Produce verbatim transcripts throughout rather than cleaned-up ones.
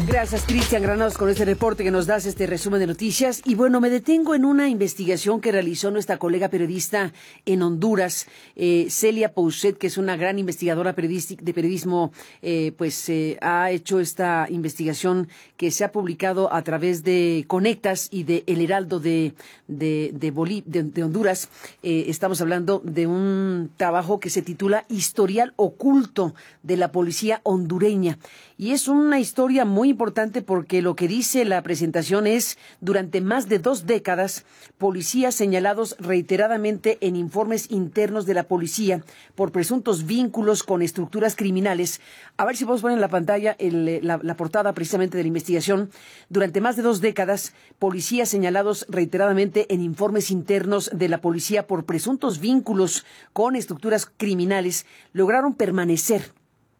Gracias, Cristian Granados, con este reporte que nos das, este resumen de noticias. Y bueno, me detengo en una investigación que realizó nuestra colega periodista en Honduras, eh, Celia Pousset, que es una gran investigadora de periodismo, eh, pues eh, ha hecho esta investigación que se ha publicado a través de Conectas y de El Heraldo de, de, de, Bolí de, de Honduras. Eh, estamos hablando de un trabajo que se titula Historial oculto de la policía hondureña. Y es una historia muy importante porque lo que dice la presentación es, durante más de dos décadas, policías señalados reiteradamente en informes internos de la policía por presuntos vínculos con estructuras criminales. A ver si podemos poner en la pantalla el, la, la portada precisamente de la investigación. Durante más de dos décadas, policías señalados reiteradamente en informes internos de la policía por presuntos vínculos con estructuras criminales lograron permanecer,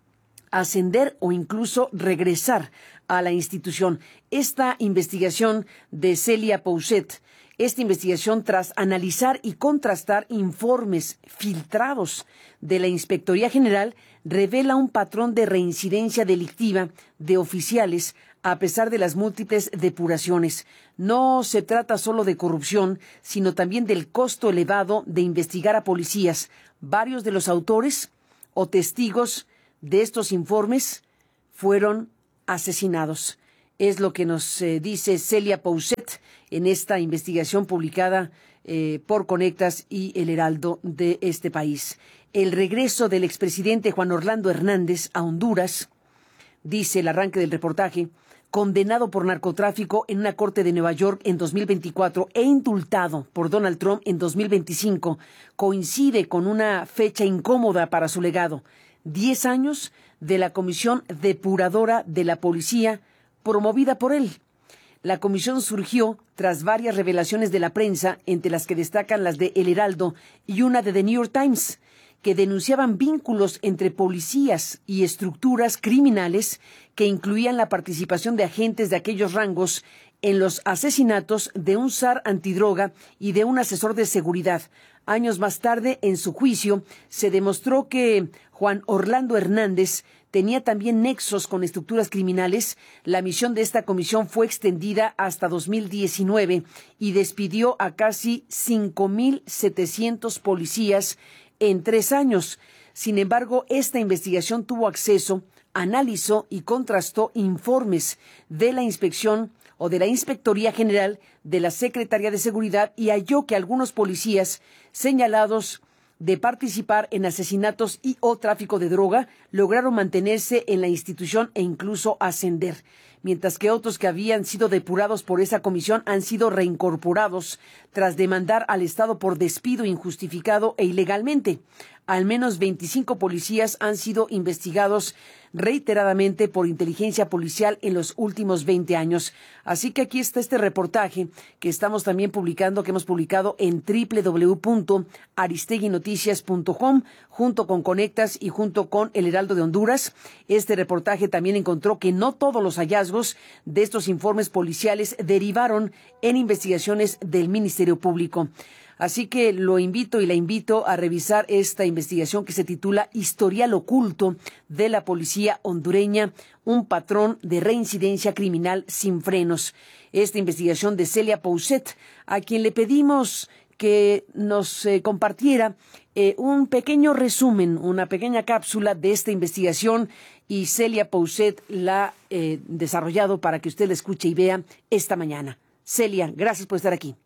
ascender o incluso regresar a la institución. Esta investigación de Celia Pousset, esta investigación tras analizar y contrastar informes filtrados de la Inspectoría General, revela un patrón de reincidencia delictiva de oficiales a pesar de las múltiples depuraciones. No se trata solo de corrupción, sino también del costo elevado de investigar a policías. Varios de los autores o testigos de estos informes fueron asesinados. Es lo que nos eh, dice Celia Pousset en esta investigación publicada eh, por Conectas y El Heraldo de este país. El regreso del expresidente Juan Orlando Hernández a Honduras, dice el arranque del reportaje, condenado por narcotráfico en una corte de Nueva York en dos mil veinticuatro e indultado por Donald Trump en dos mil veinticinco, coincide con una fecha incómoda para su legado. Diez años de la Comisión Depuradora de la Policía, promovida por él. La comisión surgió tras varias revelaciones de la prensa, entre las que destacan las de El Heraldo y una de The New York Times, que denunciaban vínculos entre policías y estructuras criminales que incluían la participación de agentes de aquellos rangos en los asesinatos de un zar antidroga y de un asesor de seguridad. Años más tarde, en su juicio, se demostró que Juan Orlando Hernández tenía también nexos con estructuras criminales. La misión de esta comisión fue extendida hasta dos mil diecinueve y despidió a casi cinco mil setecientos policías en tres años. Sin embargo, esta investigación tuvo acceso, analizó y contrastó informes de la inspección o de la Inspectoría General de la Secretaría de Seguridad y halló que algunos policías señalados de participar en asesinatos y o tráfico de droga lograron mantenerse en la institución e incluso ascender, mientras que otros que habían sido depurados por esa comisión han sido reincorporados tras demandar al Estado por despido injustificado e ilegalmente. Al menos veinticinco policías han sido investigados reiteradamente por inteligencia policial en los últimos veinte años. Así que aquí está este reportaje que estamos también publicando, que hemos publicado en doble u doble u doble u punto aristegui noticias punto com, junto con Conectas y junto con El Heraldo de Honduras. Este reportaje también encontró que no todos los hallazgos de estos informes policiales derivaron en investigaciones del Ministerio Público. Así que lo invito y la invito a revisar esta investigación que se titula Historial oculto de la policía hondureña, un patrón de reincidencia criminal sin frenos. Esta investigación de Celia Pousset, a quien le pedimos que nos eh, compartiera eh, un pequeño resumen, una pequeña cápsula de esta investigación, y Celia Pousset la ha eh, desarrollado para que usted la escuche y vea esta mañana. Celia, gracias por estar aquí.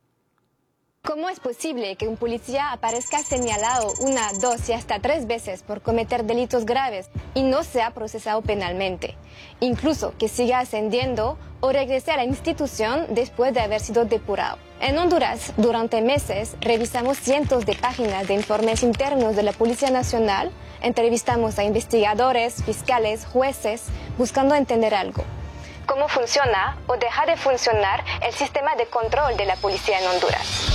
¿Cómo es posible que un policía aparezca señalado una, dos y hasta tres veces por cometer delitos graves y no sea procesado penalmente? Incluso que siga ascendiendo o regrese a la institución después de haber sido depurado. En Honduras, durante meses, revisamos cientos de páginas de informes internos de la Policía Nacional, entrevistamos a investigadores, fiscales, jueces, buscando entender algo. ¿Cómo funciona o deja de funcionar el sistema de control de la policía en Honduras?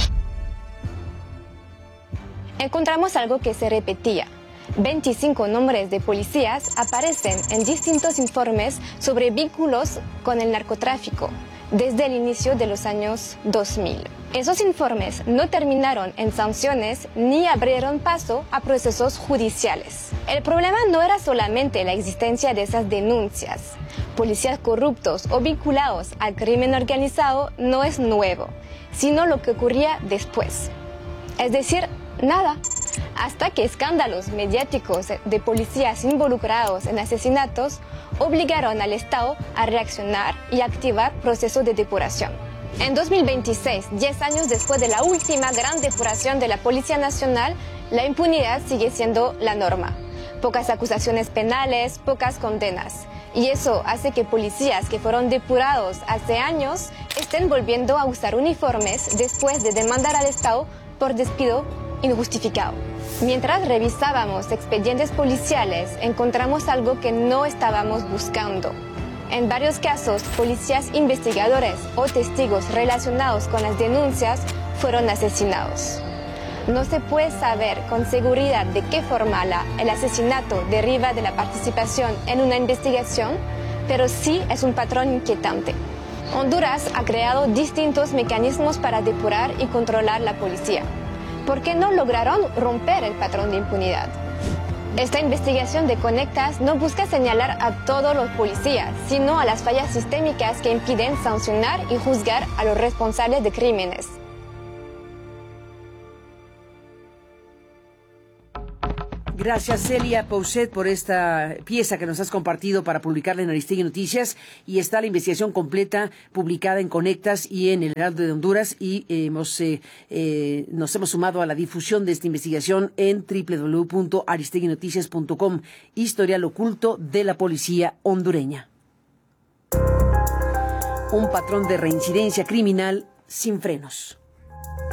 Encontramos algo que se repetía. veinticinco nombres de policías aparecen en distintos informes sobre vínculos con el narcotráfico. desde el inicio de los años dos mil. Esos informes no terminaron en sanciones ni abrieron paso a procesos judiciales. El problema no era solamente la existencia de esas denuncias. Policías corruptos o vinculados al crimen organizado no es nuevo, sino lo que ocurría después. Es decir, nada. Hasta que escándalos mediáticos de policías involucrados en asesinatos obligaron al Estado a reaccionar y activar procesos de depuración. En dos mil veintiséis, diez años después de la última gran depuración de la Policía Nacional, la impunidad sigue siendo la norma. Pocas acusaciones penales, pocas condenas. Y eso hace que policías que fueron depurados hace años estén volviendo a usar uniformes después de demandar al Estado por despido injustificado. Mientras revisábamos expedientes policiales, encontramos algo que no estábamos buscando. En varios casos, policías investigadores o testigos relacionados con las denuncias fueron asesinados. No se puede saber con seguridad de qué forma la, el asesinato deriva de la participación en una investigación, pero sí es un patrón inquietante. Honduras ha creado distintos mecanismos para depurar y controlar la policía. ¿Por qué no lograron romper el patrón de impunidad? Esta investigación de Conectas no busca señalar a todos los policías, sino a las fallas sistémicas que impiden sancionar y juzgar a los responsables de crímenes. Gracias, Celia Pousset, por esta pieza que nos has compartido para publicarla en Aristegui Noticias. Y está la investigación completa publicada en Conectas y en el Heraldo de Honduras. Y eh, hemos eh, eh, nos hemos sumado a la difusión de esta investigación en doble u doble u doble u punto aristegui noticias punto com. Historial oculto de la policía hondureña. Un patrón de reincidencia criminal sin frenos.